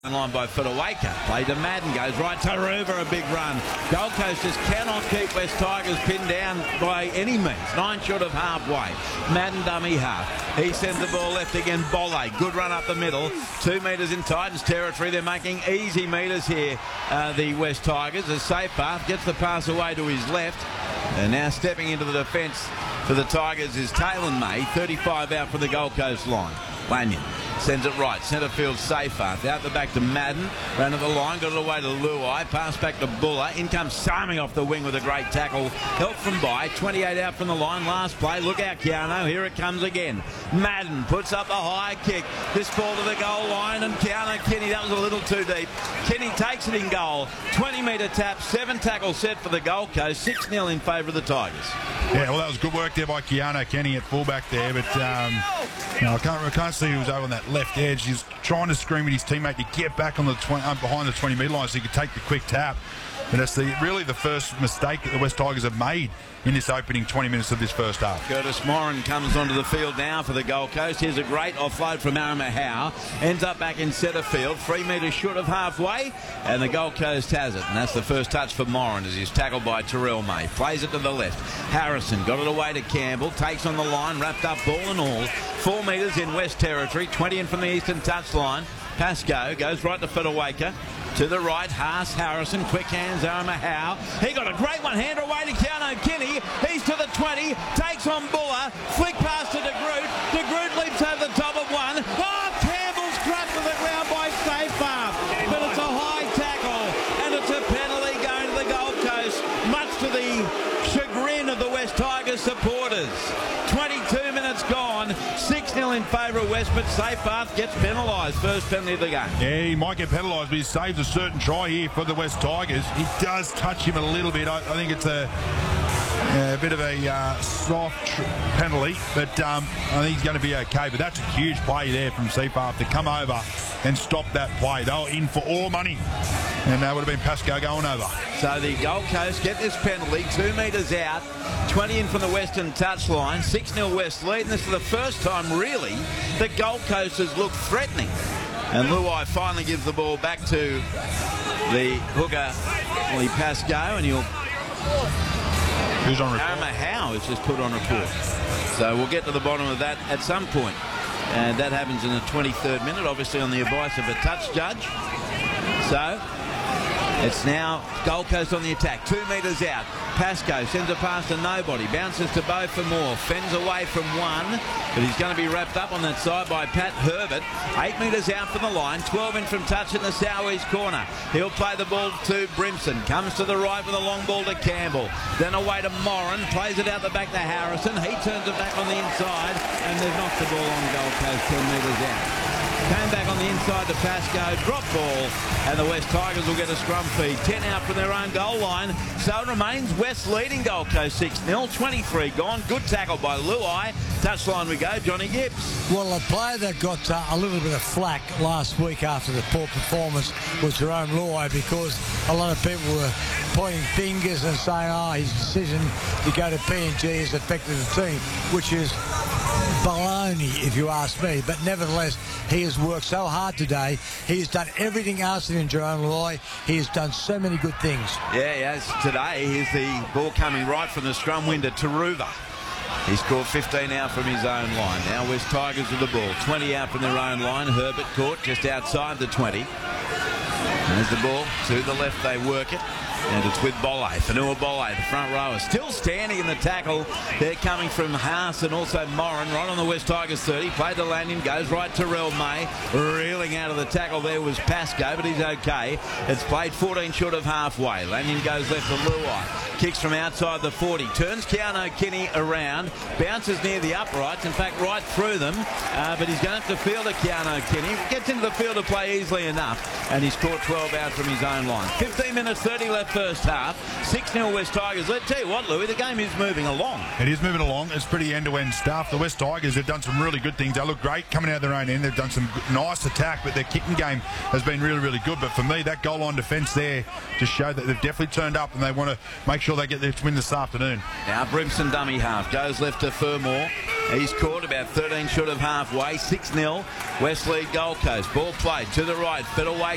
Line by Fittlewaker. Play to Madden. Goes right to Ruva. A big run. Gold Coast just cannot keep West Tigers pinned down by any means. 9 short of halfway. Madden dummy half. He sends the ball left again. Bolle. Good run up the middle. 2 metres in Titans territory. They're making easy metres here. The West Tigers. A safe path. Gets the pass away to his left. And now stepping into the defence for the Tigers is Taylor May. 35 out from the Gold Coast line. Lanyon sends it right, centre field safer. Out the back to Madden, ran to the line, got it away to Luai, pass back to Buller. In comes Sami off the wing with a great tackle. Help from By, 28 out from the line, last play. Look out, Keano, here it comes again. Madden puts up a high kick. This ball to the goal line, and Keano Kenny, that was a little too deep. Kenny takes it in goal. 20-metre tap, 7 tackle set for the Gold Coast, 6-0 in favour of the Tigers. Yeah, well, that was good work there by Keano Kenny at fullback there, but I can't see who was over on that left edge. He's trying to scream at his teammate to get back on the behind the 20-metre line so he could take the quick tap. And that's really the first mistake that the West Tigers have made in this opening 20 minutes of this first half. Curtis Moran comes onto the field now for the Gold Coast. Here's a great offload from Arama Howe. Ends up back in centre field, 3 metres short of halfway, and the Gold Coast has it. And that's the first touch for Moran as he's tackled by Terrell May. Plays it to the left. Harrison got it away to Campbell. Takes on the line, wrapped up ball and all. 4 metres in West Territory, 20 in from the eastern touchline. Pascoe goes right to Fittlewaker. To the right, Haas, Harrison, quick hands, Arama Howe. He got a great one-hander away to Keano Kenny. He's to the 20, takes on Buller, flick pass to De Groot. De Groot leaps over the top of one. Oh, Campbell's crushed to the ground by Safer. But it's a high tackle, and it's a penalty going to the Gold Coast, much to the chagrin of the West Tigers supporters. 22 minutes gone, 6-0 in favour of West, but Safe gets penalised. First penalty of the game. Yeah, he might get penalised, but he saves a certain try here for the West Tigers. He does touch him a little bit. I think it's a bit of a soft penalty, but I think he's going to be okay. But that's a huge play there from Seapath to come over and stop that play. They were in for all money, and that would have been Pascoe going over. So the Gold Coast get this penalty, 2 metres out, 20 in from the western touchline, 6-0 West lead, and this is the first time, really, the Gold Coast has looked threatening. And Luai finally gives the ball back to the hooker, Lee Pascoe, and he'll... Who's on report? Arama Howe is just put on report. So we'll get to the bottom of that at some point. And that happens in the 23rd minute, obviously on the advice of a touch judge. So it's now Gold Coast on the attack. 2 metres out. Pascoe sends a pass to nobody. Bounces to Beau for more. Fends away from one. But he's going to be wrapped up on that side by Pat Herbert. 8 metres out from the line. 12 in from touch in the southeast corner. He'll play the ball to Brimson. Comes to the right with a long ball to Campbell. Then away to Moran. Plays it out the back to Harrison. He turns it back on the inside. And they've knocked the ball on Gold Coast 10 metres out. Came back on the inside to Pascoe, drop ball, and the West Tigers will get a scrum feed. 10 out from their own goal line. So it remains West leading Gold Coast 6-0, 23 gone. Good tackle by Luai. Touchline we go, Johnny Gibbs. Well, a player that got a little bit of flack last week after the poor performance was Jerome Luai, because a lot of people were pointing fingers and saying, his decision to go to PNG has affected the team, which is baloney, if you ask me. But nevertheless, he has worked so hard today. He has done everything asked of him, Jerome Luai. He has done so many good things. Yeah, yes. Today, here's the ball coming right from the scrum window to Ruva. He's caught 15 out from his own line. Now West Tigers with the ball. 20 out from their own line. Herbert caught just outside the 20. There's the ball. To the left, they work it. And it's with Bolle, Fanua Bolle, the front rower, still standing in the tackle. They're coming from Haas and also Moran, right on the West Tigers 30. Played to Lanyon, goes right to Terrell May. Reeling out of the tackle there was Pascoe, but he's okay. It's played 14 short of halfway. Lanyon goes left to Luai. Kicks from outside the 40. Turns Keano Kenny around. Bounces near the uprights, in fact, right through them. But he's going to have to field a Keano Kenny. Gets into the field to play easily enough. And he's caught 12 out from his own line. 15 minutes, 30 left first half. 6-0 West Tigers. Let's tell you what, Louis, the game is moving along. It is moving along. It's pretty end-to-end stuff. The West Tigers have done some really good things. They look great coming out of their own end. They've done some nice attack, but their kicking game has been really, really good. But for me, that goal line defence there just showed that they've definitely turned up and they want to make sure they get their win this afternoon. Now Brimson dummy half. Goes left to Fermor. He's caught about 13 short of halfway. 6-0. West lead Gold Coast. Ball played to the right. Fittlewaker